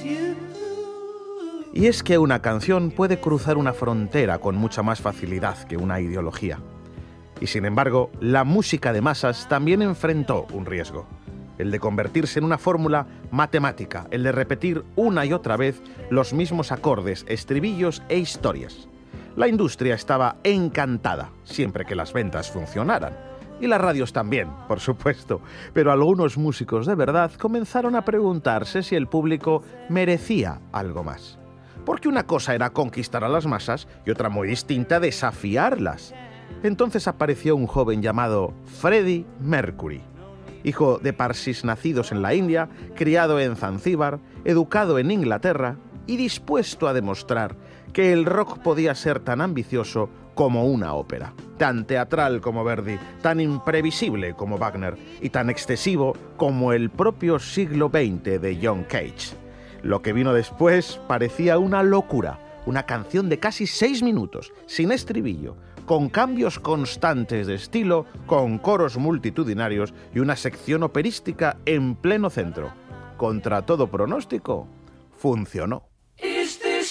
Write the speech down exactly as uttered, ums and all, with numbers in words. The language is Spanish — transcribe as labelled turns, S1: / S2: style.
S1: Y es que una canción puede cruzar una frontera con mucha más facilidad que una ideología. Y sin embargo, la música de masas también enfrentó un riesgo, el de convertirse en una fórmula matemática, el de repetir una y otra vez los mismos acordes, estribillos e historias. La industria estaba encantada, siempre que las ventas funcionaran. Y las radios también, por supuesto. Pero algunos músicos de verdad comenzaron a preguntarse si el público merecía algo más. Porque una cosa era conquistar a las masas y otra muy distinta desafiarlas. Entonces apareció un joven llamado Freddie Mercury, hijo de parsis nacidos en la India, criado en Zanzíbar, educado en Inglaterra y dispuesto a demostrar que el rock podía ser tan ambicioso como una ópera, tan teatral como Verdi, tan imprevisible como Wagner y tan excesivo como el propio siglo veinte de John Cage. Lo que vino después parecía una locura, una canción de casi seis minutos, sin estribillo, con cambios constantes de estilo, con coros multitudinarios y una sección operística en pleno centro. Contra todo pronóstico, funcionó.